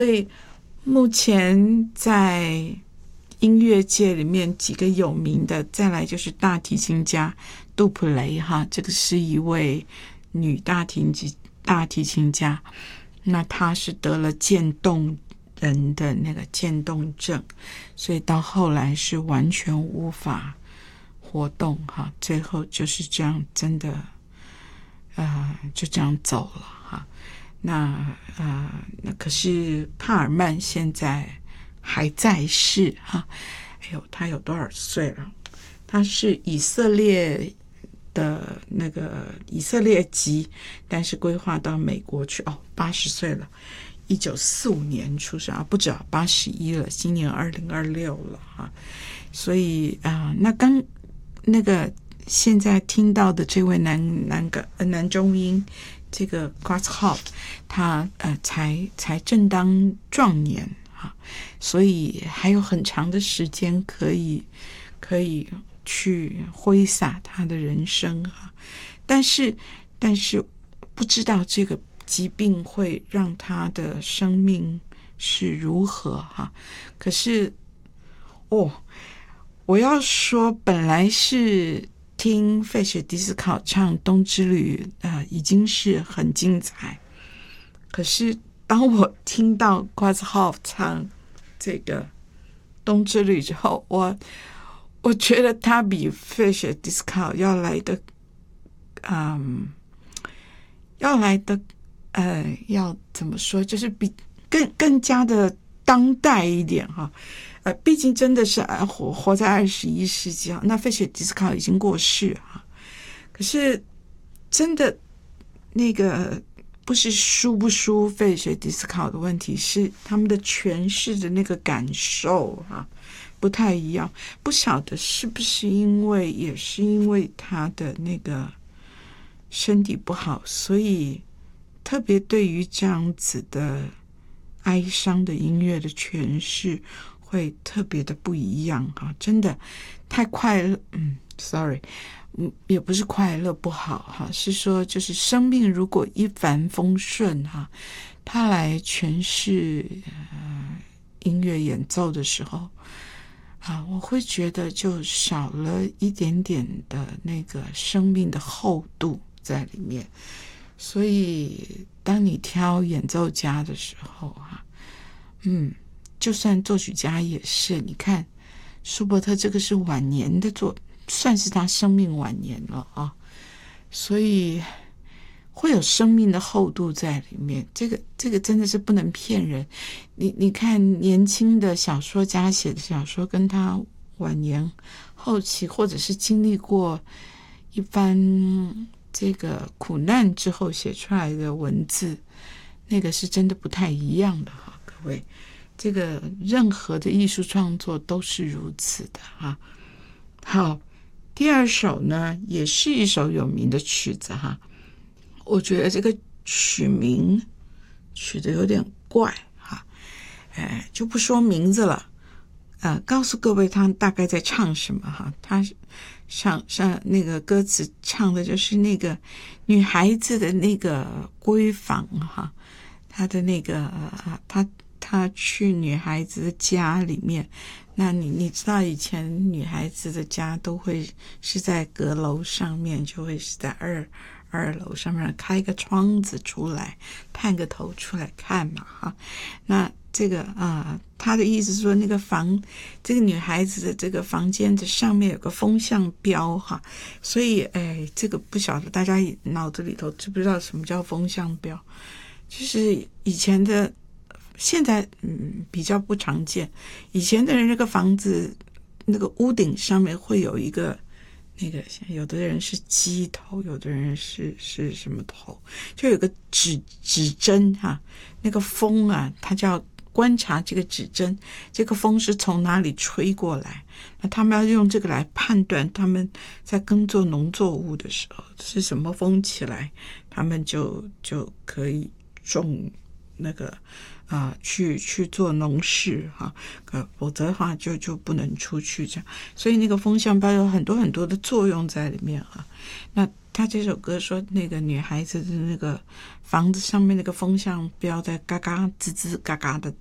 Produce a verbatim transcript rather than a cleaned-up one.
所以目前在音乐界里面几个有名的，再来就是大提琴家杜普雷哈，这个是一位女大提琴大提琴家，那她是得了渐冻人的那个渐冻症，所以到后来是完全无法活动哈，最后就是这样，真的呃就这样走了哈。那呃那可是帕尔曼现在还在世哈，哎呦，他有多少岁了？他是以色列的那个以色列籍，但是规划到美国去哦，八十岁了，一九四五年出生啊，不止啊，八十一了，今年二零二六了哈。所以啊、呃，那刚那个现在听到的这位男男个男中音，这个 Grasshop， 他呃才才正当壮年。所以还有很长的时间可以可以去挥洒他的人生啊，但是但是不知道这个疾病会让他的生命是如何哈。可是哦，我要说，本来是听费雪迪斯考唱《冬之旅》呃已经是很精彩，可是当我听到 Grasshop 唱这个冬之旅之后，我我觉得他比 Fisher Disco 要来的，嗯，要来的，呃，要怎么说，就是比更更加的当代一点哈。呃，毕竟真的是活活在二十一世纪啊，那 Fisher Disco 已经过世哈，可是真的那个。不是输不输费雪迪斯考的问题，是他们的诠释的那个感受啊不太一样。不晓得是不是因为也是因为他的那个身体不好，所以特别对于这样子的哀伤的音乐的诠释会特别的不一样啊！真的太快乐，嗯 ，sorry。嗯，也不是快乐不好哈，是说就是生命如果一帆风顺哈，他来诠释呃音乐演奏的时候啊，我会觉得就少了一点点的那个生命的厚度在里面。所以当你挑演奏家的时候哈，嗯，就算作曲家也是，你看舒伯特这个是晚年的作。算是他生命晚年了啊，所以会有生命的厚度在里面。这个这个真的是不能骗人。你你看年轻的小说家写的小说，跟他晚年后期或者是经历过一番这个苦难之后写出来的文字，那个是真的不太一样的哈，各位。这个任何的艺术创作都是如此的哈。好。第二首呢，也是一首有名的曲子哈，我觉得这个曲名取得有点怪哈，哎，就不说名字了，呃，告诉各位他大概在唱什么哈。他上上那个歌词唱的就是那个女孩子的那个闺房哈，她的那个她她去女孩子的家里面。那你你知道以前女孩子的家都会是在阁楼上面，就会是在二二楼上面开个窗子出来，探个头出来看嘛哈。那这个啊、呃，他的意思是说那个房，这个女孩子的这个房间的上面有个风向标哈，所以哎，这个不晓得大家脑子里头知不知道什么叫风向标？就是以前的。现在嗯比较不常见，以前的人那个房子那个屋顶上面会有一个那个，有的人是鸡头，有的人是是什么头，就有个指指针哈、啊，那个风啊，它就要观察这个指针，这个风是从哪里吹过来，那他们要用这个来判断他们在耕作农作物的时候是什么风起来，他们就就可以种那个啊、呃、去去做农事哈，呃，否则的话就就不能出去这样。所以那个风向标有很多很多的作用在里面哈。那他这首歌说，那个女孩子的那个房子上面那个风向标在嘎嘎吱吱嘎嘎的